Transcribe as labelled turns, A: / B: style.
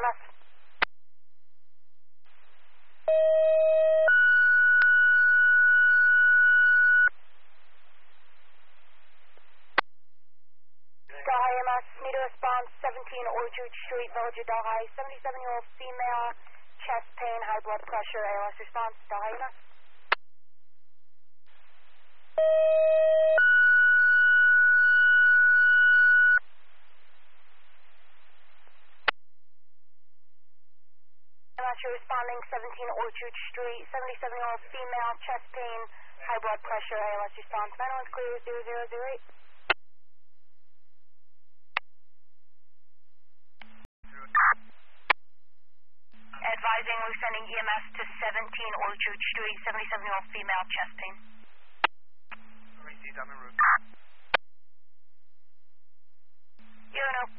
A: EMS. Delhi EMS, need a response, 17 Orchard Street, Village of Delhi, 77-year-old female, chest pain, high blood pressure, ALS response, Delhi EMS. EMS, you're responding, 17 Orchard Street, 77-year-old female, chest pain, high blood pressure, ALS response, 911 clear, 0008. Advising, we're sending EMS to 17 Orchard Street, 77-year-old female, chest pain.
B: I'm en route.
A: UNO.